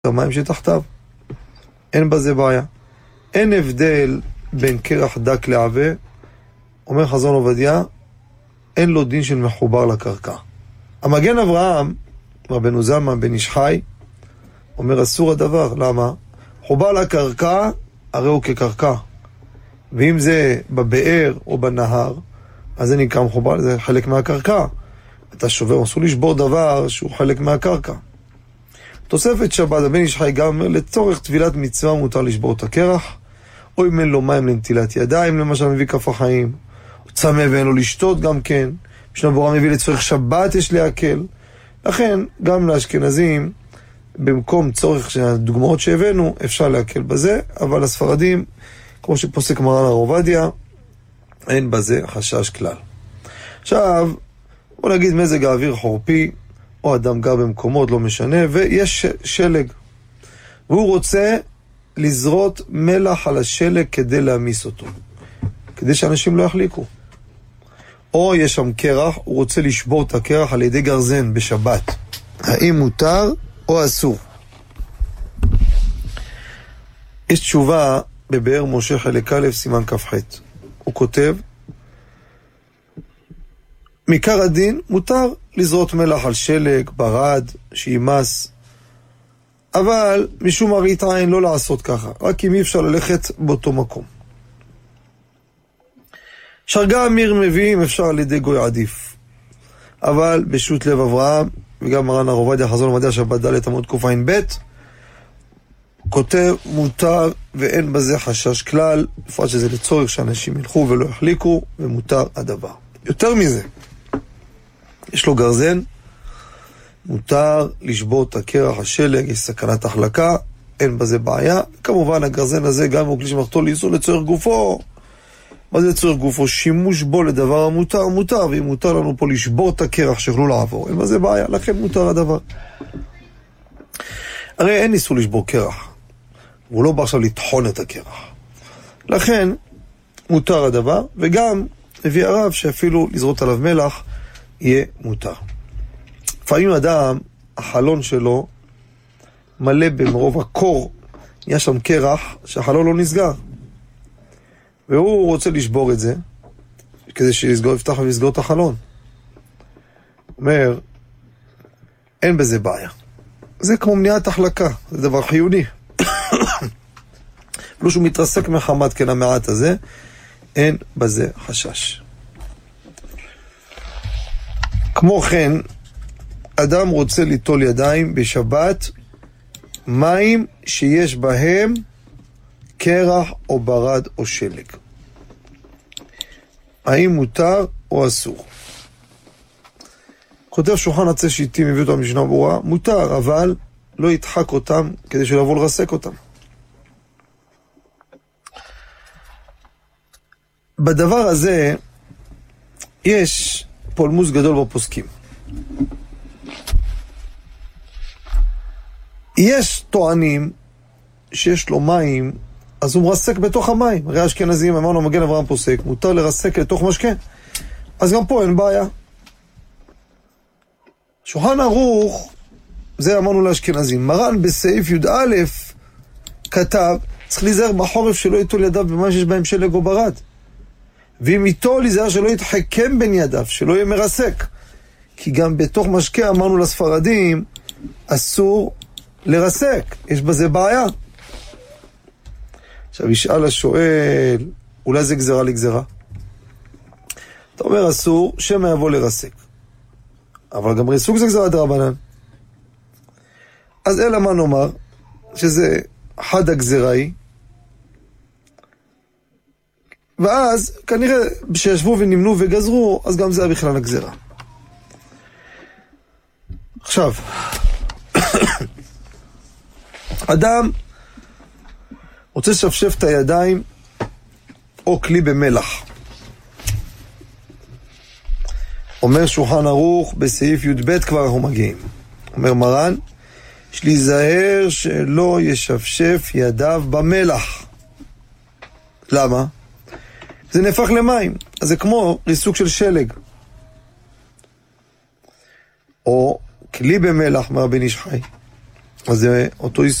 המים שתחתיו. אין בזה בעיה. אין הבדל בין קרח דק לעבה. אומר חזון עובדיה, אין לו דין של מחובר לקרקע. המגן אברהם, רבנו זלמן בן איש חי, אומר אסור הדבר. למה? חובר לקרקע, הרי הוא כקרקע. ואם זה בבאר או בנהר, אז זה נקרא מחובר, זה חלק מהקרקע. אתה שובר, אסור לשבור דבר שהוא חלק מהקרקע. תוספת שבת, הבן איש חי גם אומר, לצורך טבילת מצווה מותר לשבור את הקרח, או אם אין לו מים לנטילת ידיים, למשל מביא כף החיים, או צמא ואין לו לשתות גם כן, משנה ברורה מביא לצורך שבת יש להקל. לכן, גם לאשכנזים, במקום צורך של הדוגמאות שהבאנו, אפשר להקל בזה, אבל הספרדים, כמו שפוסק מרן הרב עובדיה, אין בזה חשש כלל. עכשיו, בוא נגיד מזג האוויר חורפי, או אדם גר במקומות, לא משנה, ויש שלג. והוא רוצה לזרות מלח על השלג כדי להמיס אותו, כדי שאנשים לא יחליקו. או יש שם קרח, הוא רוצה לשבור את הקרח על ידי גרזן בשבת. האם מותר או אסור? יש תשובה בבאר משה חלק א' סימן כ"ח. הוא כותב, מעיקר הדין מותר לזרות מלח על שלג, ברד, שימס, אבל משום מראית עין לא לעשות ככה, רק אם אי אפשר ללכת באותו מקום. שרגא אמיר מביאים אפשר על ידי גוי עדיף, אבל בשו"ת לב אברהם, וגם מרן הרב עובדיה חזון עובדיה שבת ד' עמוד קע"ב, כותב מותר ואין בזה חשש כלל, בפרט שזה לצורך שאנשים ילכו ולא יחליקו, ומותר הדבר. יותר מזה, יש לו גרזן, מותר לשבור את הקרח השלג, יש סכנת החלקה, אין בזה בעיה. כמובן הגרזן הזה גם הוא כלי שמחתו לאיסור לצורך גופו. מה זה לצורך גופו? שימוש בו לדבר המותר, מותר, ואם מותר לנו פה לשבור את הקרח שיוכלו לעבור, אין בזה בעיה, לכן מותר הדבר. הרי אין איסור לשבור קרח, הוא לא בא עכשיו לטחון את הקרח, לכן מותר הדבר, וגם הביא הרב שאפילו לזרות עליו מלח יהיה מותר. לפעמים אדם, החלון שלו מלא במרוב הקור, יש שם קרח שהחלון לא נסגר, והוא רוצה לשבור את זה כדי שיפתח ויסגור את החלון. אומר, אין בזה בעיה, זה כמו מניעת החלקה, זה דבר חיוני. לא שהוא מתרסק מחמת כן המעט הזה, אין בזה חשש. כמו כן, אדם רוצה ליטול ידיים בשבת מים שיש בהם קרח או ברד או שלג. האם מותר או אסור? כותב שולחן עצי שיטים, מביא אותו משנה ברורה, מותר, אבל לא ידחק אותם כדי שלבוא לרסק אותם. בדבר הזה יש פולמוס גדול בפוסקים. יש טוענים שיש לו מים, אז הוא מרסק בתוך המים. הרי אשכנזים, אמרנו מגן אברהם פוסק, מותר לרסק לתוך משקה. אז גם פה אין בעיה. שולחן ערוך, זה אמרנו לאשכנזים. מרן בסעיף י"א כתב, צריך להיזהר בחורף שלא ייטול ידיו במה שיש בהם שלג או ברד. ואם ייטול להיזהר שלא יתחכם בין ידיו, שלא יהיה מרסק. כי גם בתוך משקה אמרנו לספרדים, אסור לרסק. יש בזה בעיה. עכשיו ישאל השואל, אולי זה גזרה לגזרה? אתה אומר אסור, שמא יבוא לרסק. אבל גם ריסוק זה גזרה דרבנן. אז אלא מה נאמר? שזה חד הגזרה היא, ואז כנראה שישבו ונמנו וגזרו, אז גם זה בכלל הגזרה. עכשיו, אדם רוצה לשפשף את הידיים או כלי במלח. אומר שולחן ערוך בסעיף י"ב, כבר אנחנו מגיעים. אומר מרן, יש להיזהר שלא ישפשף ידיו במלח. למה? זה נהפך למים, אז זה כמו ריסוק של שלג. או כלי במלח, אומר בן איש חי. אז זה אותו